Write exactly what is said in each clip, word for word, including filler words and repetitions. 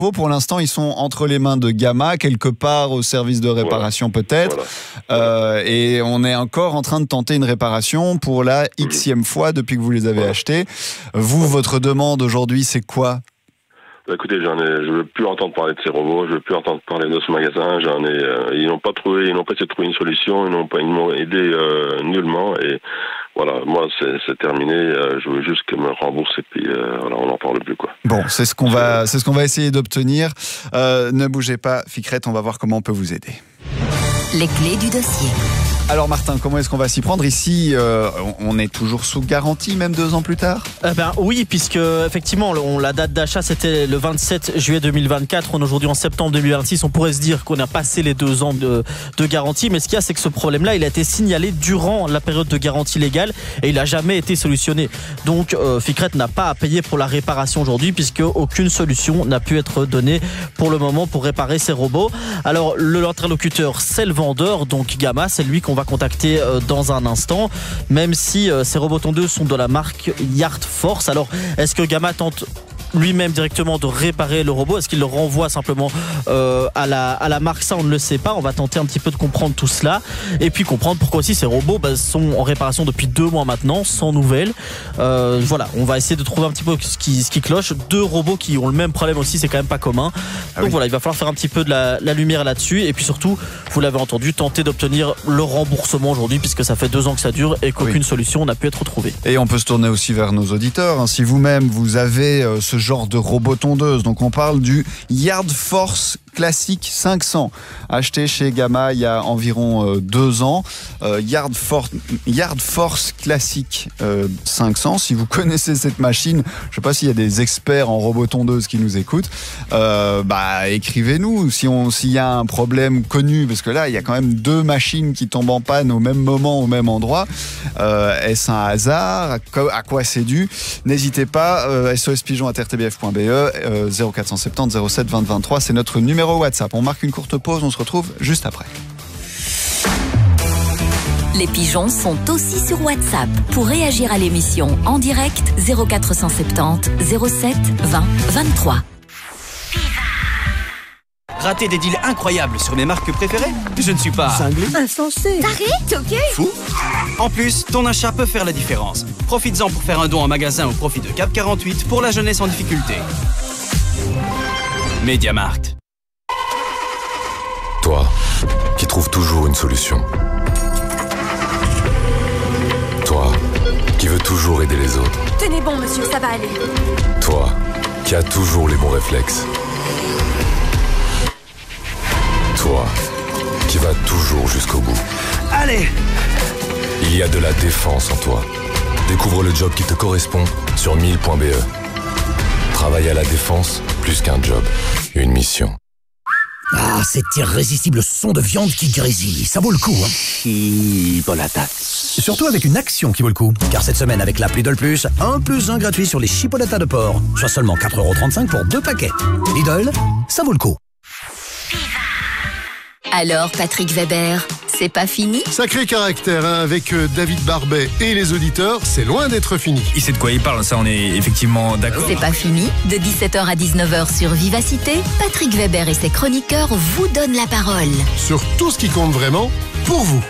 Pour l'instant, ils sont entre les mains de Gamma, quelque part au service de réparation voilà. peut-être. Voilà. Euh, et on est encore en train de tenter une réparation pour la xème fois depuis que vous les avez voilà. achetés. Vous, votre demande aujourd'hui, c'est quoi ? Bah écoutez, j'en ai, je veux plus entendre parler de ces robots, je veux plus entendre parler de ce magasin. J'en ai, euh, ils n'ont pas trouvé, ils n'ont pas essayé de trouver une solution, ils n'ont pas, ils m'ont aidé euh, nullement. Et voilà, moi c'est, c'est terminé. Euh, je veux juste qu'ils me remboursent et puis euh, voilà, on n'en parle plus quoi. Bon, c'est ce qu'on va, c'est ce qu'on va essayer d'obtenir. Euh, ne bougez pas, Ficrette, on va voir comment on peut vous aider. Les clés du dossier. Alors Martin, comment est-ce qu'on va s'y prendre ici euh, on est toujours sous garantie, même deux ans plus tard eh ben, Oui, puisque effectivement, on, la date d'achat, c'était le vingt-sept juillet deux mille vingt-quatre. On est aujourd'hui en septembre deux mille vingt-six. On pourrait se dire qu'on a passé les deux ans de, de garantie. Mais ce qu'il y a, c'est que ce problème-là, il a été signalé durant la période de garantie légale et il n'a jamais été solutionné. Donc, euh, Ficrette n'a pas à payer pour la réparation aujourd'hui, puisque aucune solution n'a pu être donnée pour le moment pour réparer ces robots. Alors, le interlocuteur, c'est le vendeur, donc Gamma, c'est lui qu'on va contacter dans un instant, même si ces robots tondeuses sont de la marque Yard Force. Alors, est-ce que Gamma tente lui-même directement de réparer le robot? Est-ce qu'il le renvoie simplement euh, à, la, à la marque? Ça, on ne le sait pas. On va tenter un petit peu de comprendre tout cela et puis comprendre pourquoi aussi ces robots bah, sont en réparation depuis deux mois maintenant, sans nouvelles. Euh, voilà, on va essayer de trouver un petit peu ce qui, ce qui cloche. Deux robots qui ont le même problème aussi, c'est quand même pas commun. Ah Donc oui. voilà, il va falloir faire un petit peu de la, la lumière là-dessus et puis surtout, vous l'avez entendu, tenter d'obtenir le remboursement aujourd'hui puisque ça fait deux ans que ça dure et qu'aucune oui. solution n'a pu être trouvée. Et on peut se tourner aussi vers nos auditeurs. Hein. Si vous-même, vous avez euh, ce genre de robot tondeuse. Donc on parle du Yard Force classique cinq cents, acheté chez Gamma il y a environ euh, deux ans. Euh, Yard, For- Yard Force classique euh, cinq cents. Si vous connaissez cette machine, je ne sais pas s'il y a des experts en robot tondeuse qui nous écoutent, euh, bah écrivez-nous si on, s'il y a un problème connu, parce que là il y a quand même deux machines qui tombent en panne au même moment, au même endroit. Euh, est-ce un hasard? À quoi c'est dû? N'hésitez pas, euh, S O S pigeon arobase r t b f point b e, euh, zéro quatre cent soixante-dix zéro sept vingt vingt-trois, c'est notre numéro WhatsApp. On marque une courte pause, on se retrouve juste après. Les pigeons sont aussi sur WhatsApp. Pour réagir à l'émission en direct, zéro quatre cent soixante-dix zéro sept vingt vingt-trois. Rater des deals incroyables sur mes marques préférées? Je ne suis pas... cinglé, insensé, taré, toqué, fou. En plus, ton achat peut faire la différence. Profites-en pour faire un don en magasin au profit de Cap quarante-huit pour la jeunesse en difficulté. MediaMarkt. Toi, qui trouves toujours une solution. Toi, qui veux toujours aider les autres. Tenez bon, monsieur, ça va aller. Toi, qui as toujours les bons réflexes. Toi, qui vas toujours jusqu'au bout. Allez! Il y a de la défense en toi. Découvre le job qui te correspond sur mille point b e. Travailler à la défense, plus qu'un job, une mission. Ah, cet irrésistible son de viande qui grésille, ça vaut le coup, hein. Chipolata. Surtout avec une action qui vaut le coup. Car cette semaine, avec l'appli Lidl Plus, un plus un gratuit sur les chipolatas de porc. Soit seulement quatre euros trente-cinq pour deux paquets. Lidl, ça vaut le coup. Alors, Patrick Weber, c'est pas fini? Sacré caractère, hein, avec euh, David Barbet et les auditeurs, c'est loin d'être fini. Il sait de quoi il parle, ça on est effectivement d'accord. C'est pas fini. De dix-sept heures à dix-neuf heures sur Vivacité, Patrick Weber et ses chroniqueurs vous donnent la parole. Sur tout ce qui compte vraiment, pour vous.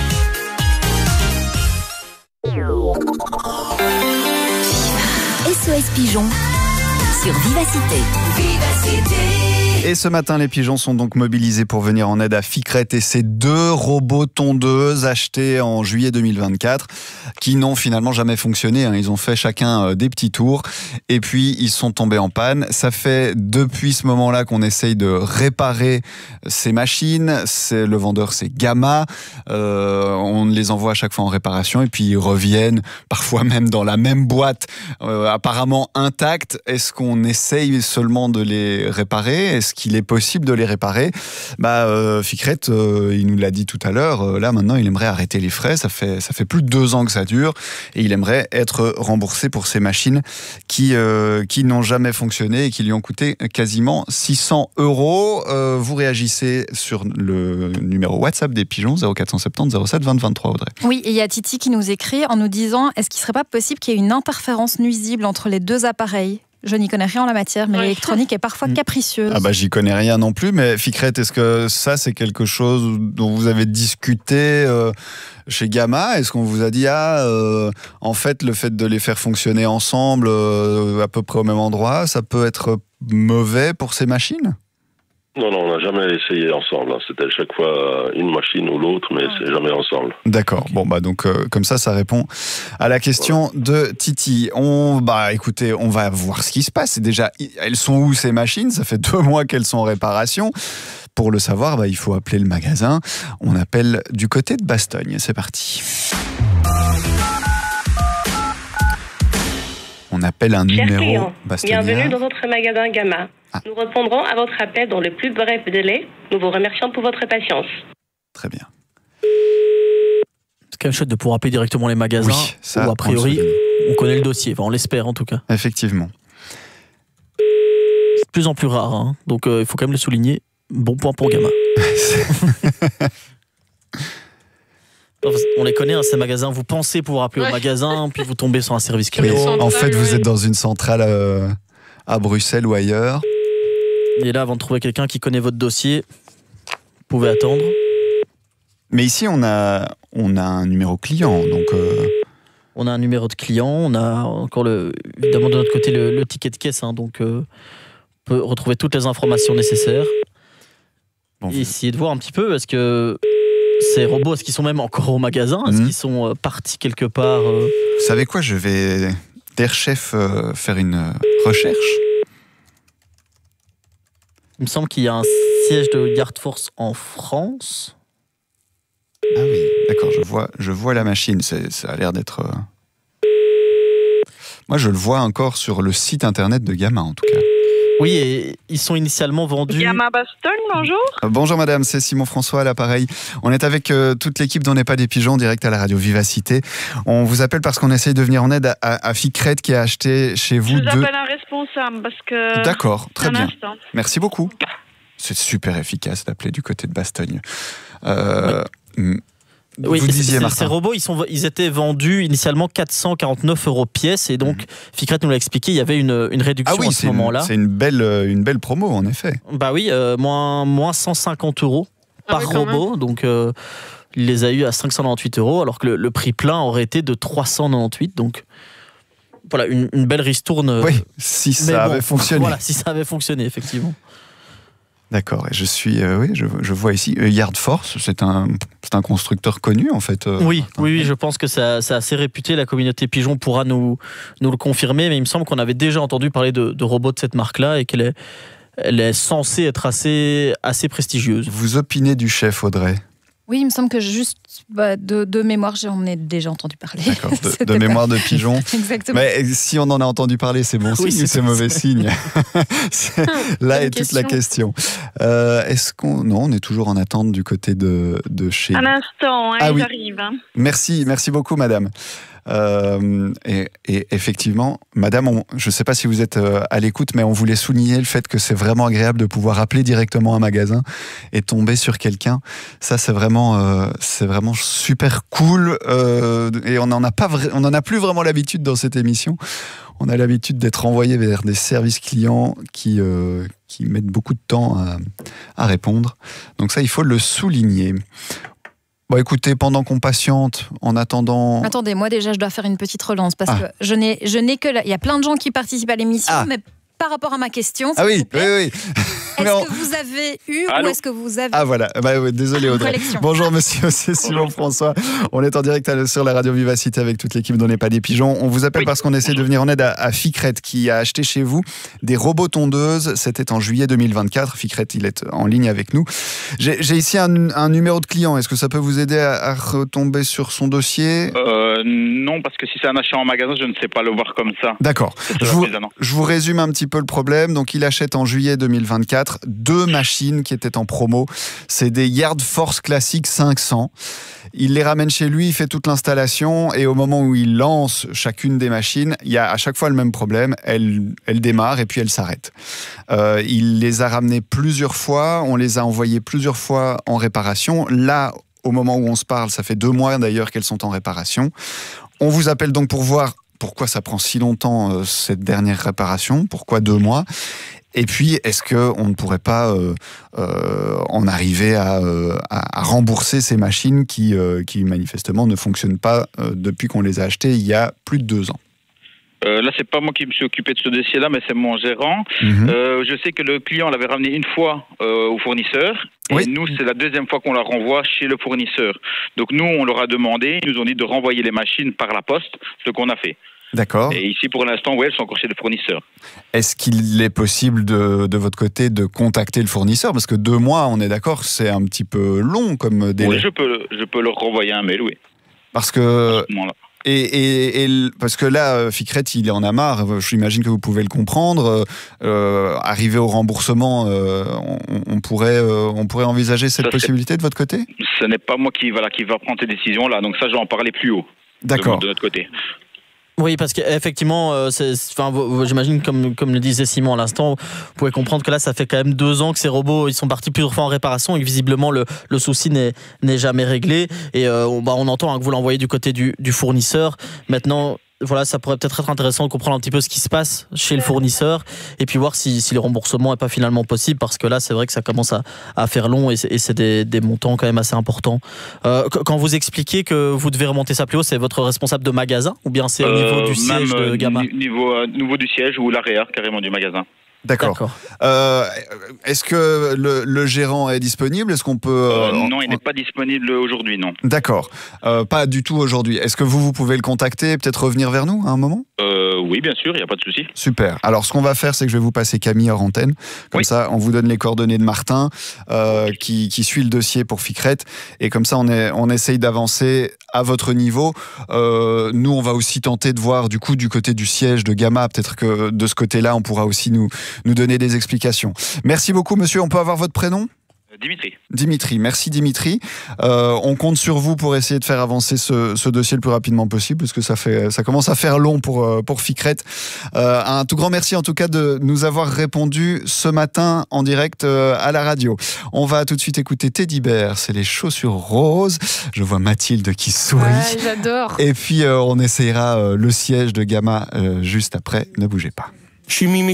S O S Pigeon sur Vivacité. Vivacité. Et ce matin, les pigeons sont donc mobilisés pour venir en aide à Ficrette et ses deux robots tondeuses achetés en juillet deux mille vingt-quatre qui n'ont finalement jamais fonctionné. Ils ont fait chacun des petits tours et puis ils sont tombés en panne. Ça fait depuis ce moment-là qu'on essaye de réparer ces machines. C'est, le vendeur, c'est Gamma. Euh, on les envoie à chaque fois en réparation et puis ils reviennent, parfois même dans la même boîte, euh, apparemment intacte. Est-ce qu'on essaye seulement de les réparer ? Est-ce qu'il est possible de les réparer? Bah, euh, Ficrette, euh, il nous l'a dit tout à l'heure, euh, là maintenant il aimerait arrêter les frais, ça fait, ça fait plus de deux ans que ça dure, et il aimerait être remboursé pour ces machines qui, euh, qui n'ont jamais fonctionné et qui lui ont coûté quasiment six cents euros. Euh, vous réagissez sur le numéro WhatsApp des pigeons, zéro quatre cent soixante-dix zéro sept vingt vingt-trois, Audrey. Oui, et il y a Titi qui nous écrit en nous disant, est-ce qu'il ne serait pas possible qu'il y ait une interférence nuisible entre les deux appareils? Je n'y connais rien en la matière, mais Ouais. l'électronique est parfois capricieuse. Ah bah j'y connais rien non plus, mais Ficrette, est-ce que ça c'est quelque chose dont vous avez discuté euh, chez Gamma? Est-ce qu'on vous a dit ah euh, en fait le fait de les faire fonctionner ensemble euh, à peu près au même endroit, ça peut être mauvais pour ces machines? Non, non, on n'a jamais essayé ensemble. hein. C'était à chaque fois une machine ou l'autre, mais c'est jamais ensemble. D'accord. Bon bah donc euh, comme ça, ça répond à la question de Titi. On bah écoutez, on va voir ce qui se passe. Déjà, elles sont où ces machines? Ça fait deux mois qu'elles sont en réparation. Pour le savoir, bah, il faut appeler le magasin. On appelle du côté de Bastogne. C'est parti. On appelle un Chers numéro clients, bastognien. bienvenue dans votre magasin Gamma. Ah. Nous répondrons à votre appel dans les plus brefs délais. Nous vous remercions pour votre patience. Très bien. C'est quand même chouette de pouvoir appeler directement les magasins. Oui, ça, où a priori, on le souligne. on connaît le dossier. Enfin, on l'espère en tout cas. Effectivement. C'est de plus en plus rare, hein. Donc euh, il faut quand même le souligner. Bon point pour Gamma. On les connaît, hein, ces magasins. Vous pensez pouvoir appeler Ouais. au magasin, puis vous tombez sur un service Oui, client. en fait, vous oui. êtes dans une centrale euh, à Bruxelles ou ailleurs. Et là, avant de trouver quelqu'un qui connaît votre dossier, vous pouvez attendre. Mais ici, on a, on a un numéro client, donc... euh, On a un numéro de client, on a encore le, évidemment de notre côté le, le ticket de caisse, hein, donc euh, on peut retrouver toutes les informations nécessaires. Bon, Et vous- essayer de voir un petit peu, est-ce que ces robots, est-ce qu'ils sont même encore au magasin? Est-ce Mhm. qu'ils sont euh, partis quelque part euh, Vous savez quoi? Je vais, Der Chef, euh, faire une euh, recherche. Il me semble qu'il y a un siège de Yard Force en France. Ah oui, d'accord, je vois, je vois la machine. C'est- ça a l'air d'être... euh, Moi, je le vois encore sur le site internet de Gamma, en tout cas. Oui, et ils sont initialement vendus... Gamma Bastogne, bonjour. Euh, Bonjour madame, c'est Simon François à l'appareil. On est avec euh, toute l'équipe d'On n'est pas des pigeons, direct à la radio Vivacité. On vous appelle parce qu'on essaye de venir en aide à, à, à Ficrette qui a acheté chez Je vous vous deux... appelle un responsable parce que... D'accord, très Un bien. instant. Merci beaucoup. C'est super efficace d'appeler du côté de Bastogne. Euh, mm, Oui, vous et disiez, ces- Martin. Ces robots, ils, sont, ils étaient vendus initialement quatre cent quarante-neuf euros pièce, et donc, Ficrette nous l'a expliqué, il y avait une, une réduction Ah oui, à ce c'est une, moment-là. c'est une belle, euh, une belle promo, en effet. Bah oui, euh, moins, moins cent cinquante euros Ah par oui, quand robot, donc euh, il les a eu à cinq cent quatre-vingt-dix euros, alors que le, le prix plein aurait été de trois cent quatre-vingt-dix, donc voilà, une, une belle ristourne. euh, Oui, si mais ça bon, avait fonctionné. Voilà, si ça avait fonctionné, effectivement. D'accord, et je suis, euh, oui, je, je vois ici euh, Yard Force, c'est un, c'est un constructeur connu en fait. euh, Oui, Martin. oui, oui, je pense que ça- c'est assez réputé. La communauté Pigeon pourra nous, nous le confirmer, mais il me semble qu'on avait déjà entendu parler de, de robots de cette marque-là et qu'elle est, elle est censée être assez, assez prestigieuse. Vous opinez du chef, Audrey? Oui, il me semble que juste bah, de, de mémoire, j'en ai déjà entendu parler. D'accord, de, C'était de pas- mémoire de pigeon. Exactement. Mais si on en a entendu parler, c'est bon signe Oui, ou c'est c'est ça. mauvais signe? C'est- Là Bonne est toute la question. Euh, Est-ce qu'on... Non, on est toujours en attente du côté de, de chez... Un instant, hein, Ah ils oui. arrivent. hein. Merci, merci beaucoup, madame. Euh, et, et effectivement, madame, on- je ne sais pas si vous êtes euh, à l'écoute, mais on voulait souligner le fait que c'est vraiment agréable de pouvoir appeler directement un magasin et tomber sur quelqu'un. Ça, c'est vraiment, euh, c'est vraiment super cool. Euh, et on n'en a pas, vra- on en a plus vraiment l'habitude dans cette émission. On a l'habitude d'être envoyé vers des services clients qui, euh, qui mettent beaucoup de temps à, à répondre. Donc ça, il faut le souligner. Bon, écoutez, pendant qu'on patiente, en attendant... Attendez, moi déjà, je dois faire une petite relance parce Ah. que je n'ai, je n'ai que la- il y a plein de gens qui participent à l'émission, Ah. mais par rapport à ma question, Ah s'il oui, vous plaît, oui, oui. est-ce Mais on- que vous avez eu ou Allô est-ce que vous avez Ah voilà, bah, ouais, désolé Audrey. Collection. Bonjour monsieur, c'est Simon François. On est en direct à- sur la radio Vivacité avec toute l'équipe d'On n'est pas des pigeons. On vous appelle Oui. parce qu'on essaie de venir en aide à, à Ficrette qui a acheté chez vous des robots tondeuses. C'était en juillet deux mille vingt-quatre. Ficrette, il est en ligne avec nous. J'ai j'ai ici un, un numéro de client. Est-ce que ça peut vous aider à, à retomber sur son dossier? Euh, non, parce que si c'est un achat en magasin, je ne sais pas le voir comme ça. D'accord. C'est Je toujours vous, plus étonnant. je vous résume un petit peu le problème. Donc, il achète en juillet deux mille vingt-quatre deux machines qui étaient en promo. C'est des Yard Force classiques cinq cents. Il les ramène chez lui, il fait toute l'installation et au moment où il lance chacune des machines, il y a à chaque fois le même problème. Elle, elle démarre et puis elle s'arrête. Euh, il les a ramenées plusieurs fois. On les a envoyées plusieurs fois en réparation. Là, au moment où on se parle, ça fait deux mois d'ailleurs qu'elles sont en réparation. On vous appelle donc pour voir pourquoi ça prend si longtemps euh, cette dernière réparation? Pourquoi deux mois? Et puis, est-ce qu'on ne pourrait pas euh, euh, en arriver à, euh, à, à rembourser ces machines qui, euh, qui manifestement ne fonctionnent pas euh, depuis qu'on les a achetées il y a plus de deux ans? Euh, là, c'est pas moi qui me suis occupé de ce dossier-là, mais c'est mon gérant. Mmh. Euh, je sais que le client l'avait ramené une fois euh, au fournisseur. Et oui. Nous, c'est la deuxième fois qu'on la renvoie chez le fournisseur. Donc nous, on leur a demandé, ils nous ont dit de renvoyer les machines par la poste, ce qu'on a fait. D'accord. Et ici, pour l'instant, ouais, elles sont encore chez le fournisseur. Est-ce qu'il est possible de, de votre côté de contacter le fournisseur? Parce que deux mois, on est d'accord, c'est un petit peu long comme délai. Oui, je peux, je peux leur renvoyer un mail, oui. Parce que... À ce moment-là. Et, et, et parce que là, Ficret, il en a marre. J'imagine que vous pouvez le comprendre. Euh, arriver au remboursement, euh, on, on pourrait, euh, on pourrait envisager cette ça, possibilité de votre côté? Ce n'est pas moi qui, voilà, qui va prendre ces décisions-là. Donc ça, je vais en parler plus haut. D'accord. De, de notre côté. Oui, parce qu'effectivement, euh, enfin, j'imagine, comme, comme le disait Simon à l'instant, vous pouvez comprendre que là, ça fait quand même deux ans que ces robots, ils sont partis plusieurs fois en réparation et que visiblement, le, le souci n'est jamais réglé. Et euh, on, bah, on entend hein, que vous l'envoyez du côté du, du fournisseur. Maintenant, voilà, ça pourrait peut-être être intéressant de comprendre un petit peu ce qui se passe chez le fournisseur et puis voir si, si le remboursement n'est pas finalement possible, parce que là, c'est vrai que ça commence à, à faire long et c'est des, des montants quand même assez importants. Euh, quand vous expliquez que vous devez remonter ça plus haut, c'est votre responsable de magasin ou bien c'est au niveau euh, du siège même, de Gamma? Niveau, euh, niveau du siège ou l'area carrément du magasin. D'accord. Euh, Est-ce que le, le gérant est disponible? Est-ce qu'on peut... Euh, euh, non, il n'est pas disponible aujourd'hui, non. D'accord. Euh, pas du tout aujourd'hui. Est-ce que vous, vous pouvez le contacter et peut-être revenir vers nous à un moment? euh, Oui, bien sûr, il n'y a pas de souci. Super. Alors, ce qu'on va faire, c'est que je vais vous passer Camille hors antenne. Comme oui. ça, on vous donne les coordonnées de Martin, euh, qui, qui suit le dossier pour Ficret. Et comme ça, on, est, on essaye d'avancer à votre niveau. Euh, nous, on va aussi tenter de voir, du coup, du côté du siège de Gamma, peut-être que de ce côté-là, on pourra aussi nous, nous donner des explications. Merci beaucoup, monsieur. On peut avoir votre prénom ? Dimitri. Dimitri, merci Dimitri. Euh, on compte sur vous pour essayer de faire avancer ce, ce dossier le plus rapidement possible, parce que ça, fait, ça commence à faire long pour, pour Ficret. Euh, un tout grand merci en tout cas de nous avoir répondu ce matin en direct euh, à la radio. On va tout de suite écouter Teddy Bear, c'est les chaussures roses. Je vois Mathilde qui sourit. Ouais, j'adore. Et puis euh, on essayera euh, le siège de Gamma euh, juste après. Ne bougez pas. Je suis mimi.